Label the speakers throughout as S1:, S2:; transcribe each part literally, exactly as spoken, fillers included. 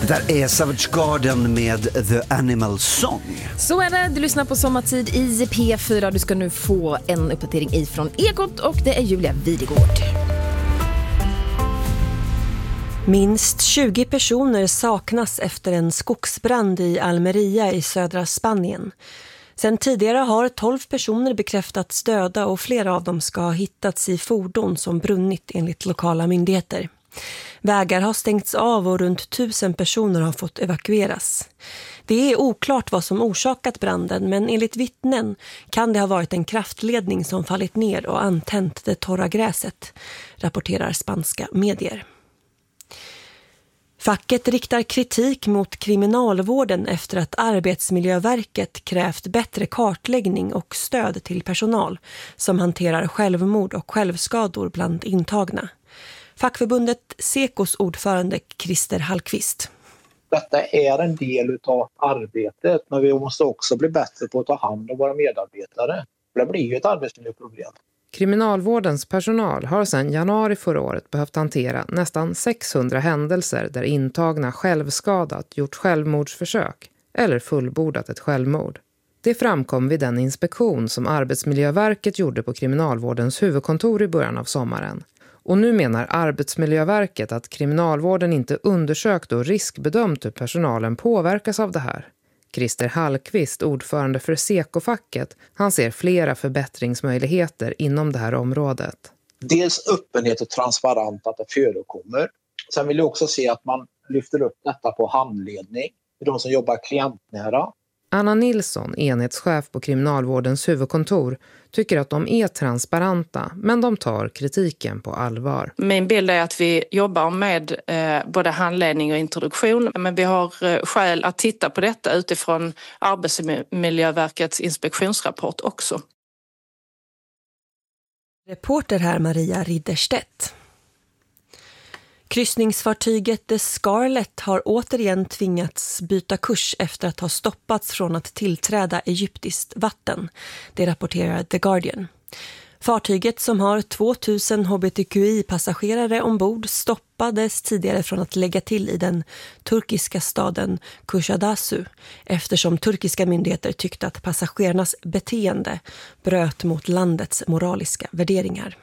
S1: Det där är Savage Garden med The Animal Song.
S2: Så är det, du lyssnar på Sommartid i P fyra. Du ska nu få en uppdatering ifrån Ekot och det är Julia Videgård.
S3: Minst tjugo personer saknas efter en skogsbrand i Almeria i södra Spanien. Sen tidigare har tolv personer bekräftats döda och flera av dem ska ha hittats i fordon som brunnit enligt lokala myndigheter. Vägar har stängts av och runt tusen personer har fått evakueras. Det är oklart vad som orsakat branden, men enligt vittnen kan det ha varit en kraftledning som fallit ner och antänt det torra gräset, rapporterar spanska medier. Facket riktar kritik mot kriminalvården efter att Arbetsmiljöverket krävt bättre kartläggning och stöd till personal som hanterar självmord och självskador bland intagna. Fackförbundet Sekos ordförande Christer Hallqvist.
S4: Detta är en del av arbetet, men vi måste också bli bättre på att ta hand om våra medarbetare. Det blir ju ett arbetsmiljöproblem.
S5: Kriminalvårdens personal har sedan januari förra året behövt hantera nästan sexhundra händelser där intagna självskadat, gjort självmordsförsök eller fullbordat ett självmord. Det framkom vid den inspektion som Arbetsmiljöverket gjorde på Kriminalvårdens huvudkontor i början av sommaren. Och nu menar Arbetsmiljöverket att kriminalvården inte undersökt och riskbedömt hur personalen påverkas av det här. Christer Hallqvist, ordförande för Seko-facket, han ser flera förbättringsmöjligheter inom det här området.
S4: Dels öppenhet och transparent att det förekommer. Sen vill jag också se att man lyfter upp detta på handledning för de som jobbar klientnära.
S5: Anna Nilsson, enhetschef på Kriminalvårdens huvudkontor, tycker att de är transparenta, men de tar kritiken på allvar.
S6: Min bild är att vi jobbar med eh, både handledning och introduktion, men vi har eh, skäl att titta på detta utifrån Arbetsmiljöverkets inspektionsrapport också.
S3: Reporter här Maria Ridderstedt. Kryssningsfartyget The Scarlet har återigen tvingats byta kurs efter att ha stoppats från att tillträda egyptiskt vatten. Det rapporterar The Guardian. Fartyget som har tvåtusen H B T Q I-passagerare ombord stoppades tidigare från att lägga till i den turkiska staden Kuşadası eftersom turkiska myndigheter tyckte att passagerarnas beteende bröt mot landets moraliska värderingar.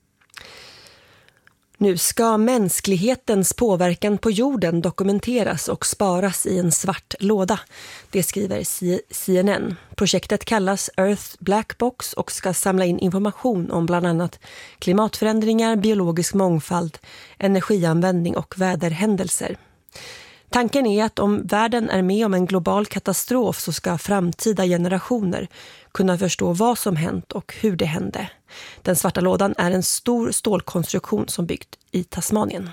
S3: Nu ska mänsklighetens påverkan på jorden dokumenteras och sparas i en svart låda. Det skriver C N N. Projektet kallas Earth Black Box och ska samla in information om bland annat klimatförändringar, biologisk mångfald, energianvändning och väderhändelser. Tanken är att om världen är med om en global katastrof så ska framtida generationer kunna förstå vad som hänt och hur det hände. Den svarta lådan är en stor stålkonstruktion som byggt i Tasmanien.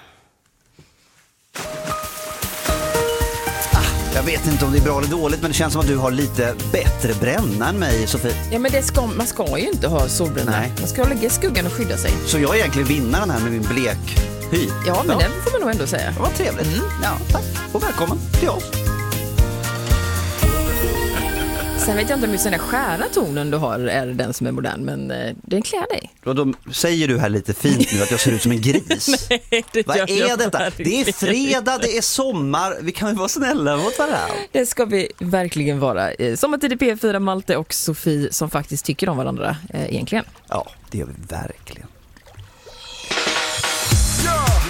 S1: Jag vet inte om det är bra eller dåligt, men det känns som att du har lite bättre bränna än mig, Sofie.
S2: Ja, men det ska, man ska ju inte ha solbränna.
S1: Nej.
S2: Man ska lägga i skuggan och skydda sig.
S1: Så jag är egentligen vinnaren här med min blek hy.
S2: Ja, men ja. Det får man nog ändå säga.
S1: Vad trevligt. Mm. Ja, tack. Och välkommen till oss.
S2: Sen vet jag inte om just den där skära tonen du har är den som är modern, men eh, den klär dig.
S1: Och då säger du här lite fint nu att jag ser ut som en gris.
S2: Nej, det
S1: Vad är
S2: jag
S1: detta? Det är fredag, det är sommar. Vi kan ju vara snälla mot varandra.
S2: Det ska vi verkligen vara. Sommartid i P fyra, Malte och Sofie som faktiskt tycker om varandra eh, egentligen.
S1: Ja, det gör vi verkligen.
S7: Yeah.